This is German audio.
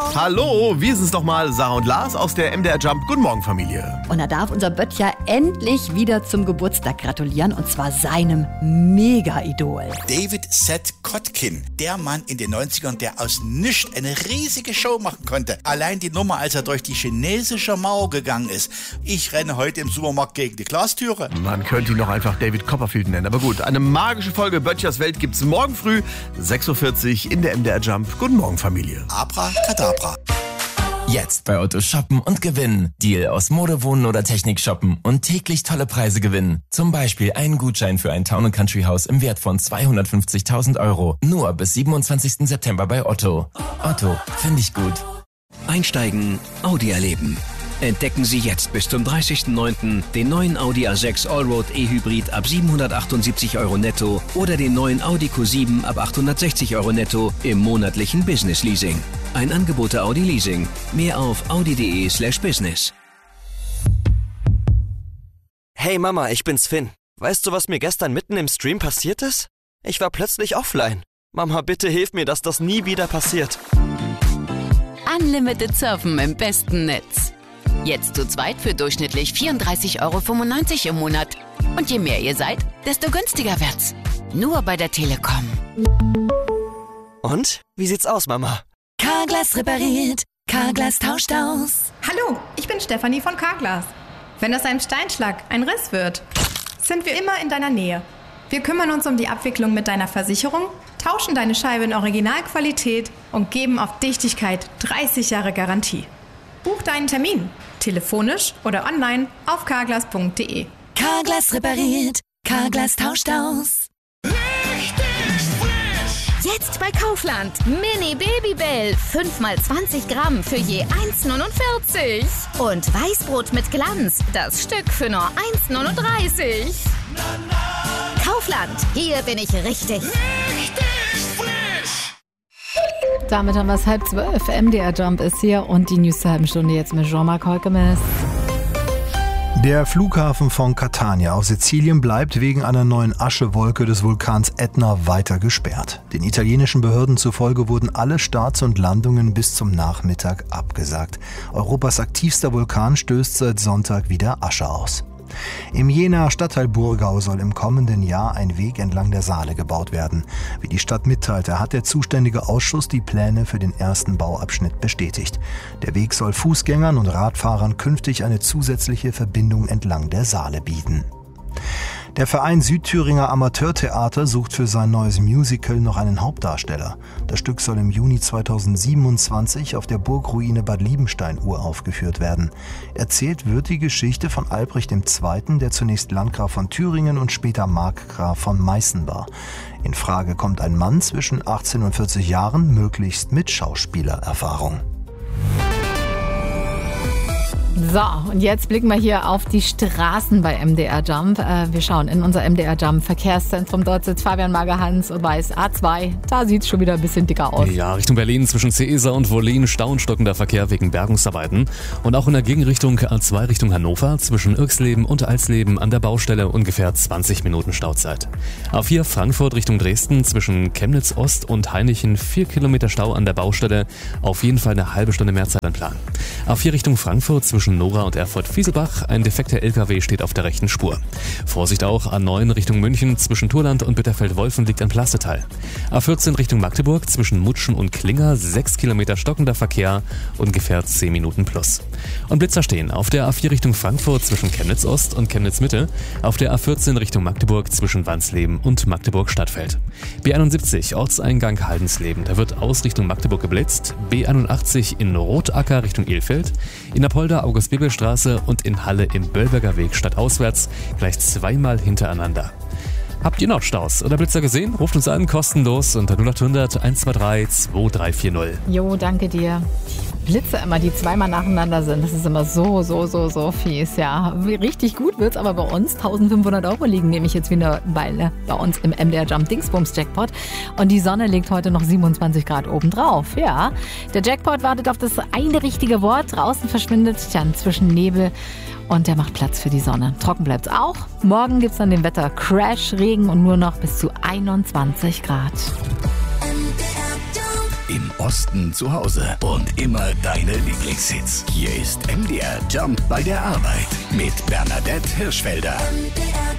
Hallo, wir sind's nochmal, Sarah und Lars aus der MDR Jump. Guten Morgen, Familie. Und da darf unser Böttcher endlich wieder zum Geburtstag gratulieren, und zwar seinem Mega-Idol. David Seth Kotkin, der Mann in den 90ern, der aus nichts eine riesige Show machen konnte. Allein die Nummer, als er durch die chinesische Mauer gegangen ist. Ich renne heute im Supermarkt gegen die Glastüre. Man könnte ihn noch einfach David Copperfield nennen. Aber gut, eine magische Folge Böttchers Welt gibt's morgen früh, 6.40 Uhr in der MDR Jump. Guten Morgen, Familie. Abracadabra. Jetzt bei Otto shoppen und gewinnen. Deal aus Mode, Wohnen oder Technik shoppen und täglich tolle Preise gewinnen. Zum Beispiel einen Gutschein für ein Town & Country Haus im Wert von 250.000 €. Nur bis 27. September bei Otto. Otto, finde ich gut. Einsteigen, Audi erleben. Entdecken Sie jetzt bis zum 30.09. den neuen Audi A6 Allroad E-Hybrid ab 778 € netto oder den neuen Audi Q7 ab 860 € netto im monatlichen Business Leasing. Ein Angebot der Audi Leasing. Mehr auf audi.de/business. Hey Mama, ich bin's Finn. Weißt du, was mir gestern mitten im Stream passiert ist? Ich war plötzlich offline. Mama, bitte hilf mir, dass das nie wieder passiert. Unlimited Surfen im besten Netz. Jetzt zu zweit für durchschnittlich 34,95 € im Monat. Und je mehr ihr seid, desto günstiger wird's. Nur bei der Telekom. Und? Wie sieht's aus, Mama? Carglass repariert, Carglass tauscht aus. Hallo, ich bin Stefanie von Carglass. Wenn aus einem Steinschlag ein Riss wird, sind wir immer in deiner Nähe. Wir kümmern uns um die Abwicklung mit deiner Versicherung, tauschen deine Scheibe in Originalqualität und geben auf Dichtigkeit 30 Jahre Garantie. Buch deinen Termin, telefonisch oder online auf carglass.de. Carglass repariert, Carglass tauscht aus. Jetzt bei Kaufland. Mini Babybell. 5x20 Gramm für je 1,49. Und Weißbrot mit Glanz. Das Stück für nur 1,39. Kaufland. Hier bin ich richtig. Damit haben wir es 11:30. MDR Jump ist hier und die News zur halben Stunde jetzt mit Jean-Marc Holkemes. Der Flughafen von Catania auf Sizilien bleibt wegen einer neuen Aschewolke des Vulkans Ätna weiter gesperrt. Den italienischen Behörden zufolge wurden alle Starts und Landungen bis zum Nachmittag abgesagt. Europas aktivster Vulkan stößt seit Sonntag wieder Asche aus. Im Jenaer Stadtteil Burgau soll im kommenden Jahr ein Weg entlang der Saale gebaut werden. Wie die Stadt mitteilte, hat der zuständige Ausschuss die Pläne für den ersten Bauabschnitt bestätigt. Der Weg soll Fußgängern und Radfahrern künftig eine zusätzliche Verbindung entlang der Saale bieten. Der Verein Südthüringer Amateurtheater sucht für sein neues Musical noch einen Hauptdarsteller. Das Stück soll im Juni 2027 auf der Burgruine Bad Liebenstein uraufgeführt werden. Erzählt wird die Geschichte von Albrecht II., der zunächst Landgraf von Thüringen und später Markgraf von Meißen war. In Frage kommt ein Mann zwischen 18 und 40 Jahren, möglichst mit Schauspielererfahrung. So, und jetzt blicken wir hier auf die Straßen bei MDR Jump. Wir schauen in unser MDR Jump Verkehrszentrum. Dort sitzt Fabian Magerhans und weiß A2. Da sieht es schon wieder ein bisschen dicker aus. Ja, Richtung Berlin zwischen Ceesa und Wollin Stau und stockender Verkehr wegen Bergungsarbeiten. Und auch in der Gegenrichtung A2 Richtung Hannover zwischen Irxleben und Alsleben an der Baustelle ungefähr 20 Minuten Stauzeit. A4 Frankfurt Richtung Dresden zwischen Chemnitz Ost und Hainichen 4 Kilometer Stau an der Baustelle. Auf jeden Fall eine halbe Stunde mehr Zeit an Plan. A4 Richtung Frankfurt zwischen Nora und Erfurt-Fieselbach. Ein defekter LKW steht auf der rechten Spur. Vorsicht auch, A9 Richtung München zwischen Turland und Bitterfeld-Wolfen liegt ein Plasteteil. A14 Richtung Magdeburg zwischen Mutschen und Klinger 6 Kilometer stockender Verkehr, ungefähr 10 Minuten plus. Und Blitzer stehen auf der A4 Richtung Frankfurt zwischen Chemnitz Ost und Chemnitz Mitte, auf der A14 Richtung Magdeburg zwischen Wansleben und Magdeburg Stadtfeld. B71 Ortseingang Haldensleben, da wird aus Richtung Magdeburg geblitzt. B81 in Rotacker Richtung Ilfeld, in Apolda August-Bebel-Straße und in Halle im Böllberger Weg stadtauswärts gleich zweimal hintereinander. Habt ihr noch Staus oder Blitzer gesehen? Ruft uns an, kostenlos unter 0800 123 2340. Jo, danke dir. Blitze immer, die zweimal nacheinander sind. Das ist immer so fies, ja. Richtig gut wird's aber bei uns. 1.500 € liegen nämlich jetzt wieder bei uns im MDR Jump Dingsbums Jackpot. Und die Sonne legt heute noch 27 Grad obendrauf, ja. Der Jackpot wartet auf das eine richtige Wort. Draußen verschwindet dann zwischen Nebel und der macht Platz für die Sonne. Trocken bleibt's auch. Morgen gibt's dann den Wetter-Crash, Regen und nur noch bis zu 21 Grad. Im Osten zu Hause und immer deine Lieblingshits. Hier ist MDR Jump bei der Arbeit mit Bernadette Hirschfelder. MDR